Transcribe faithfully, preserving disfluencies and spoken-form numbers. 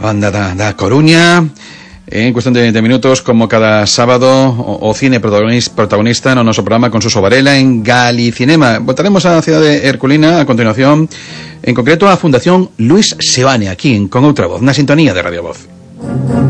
banda da, da Coruña. En cuestión de, de minutos, como cada sábado, o, o cine protagonista, protagonista no noso programa con Suso Varela en Galicinema. Voltaremos a Cidade Herculina a continuación, en concreto a Fundación Luis Seoane, aquí en Con Outra Voz, na sintonía de Radio Voz.